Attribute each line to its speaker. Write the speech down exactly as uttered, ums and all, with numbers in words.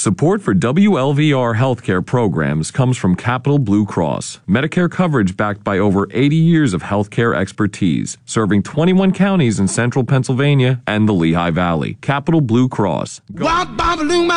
Speaker 1: Support for W L V R healthcare programs comes from Capital Blue Cross, Medicare coverage backed by over eighty years of healthcare expertise, serving twenty-one counties in central Pennsylvania and the Lehigh Valley. Capital Blue Cross. Go-